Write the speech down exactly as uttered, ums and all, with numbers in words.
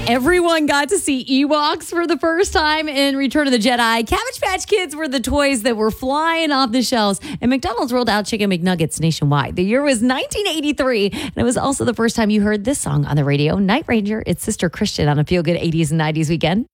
Everyone got to see Ewoks for the first time in Return of the Jedi. Cabbage Patch Kids were the toys that were flying off the shelves, and McDonald's rolled out Chicken McNuggets nationwide. The year was nineteen eighty-three, and it was also the first time you heard this song on the radio. Night Ranger, it's Sister Christian on a Feel Good eighties and nineties weekend.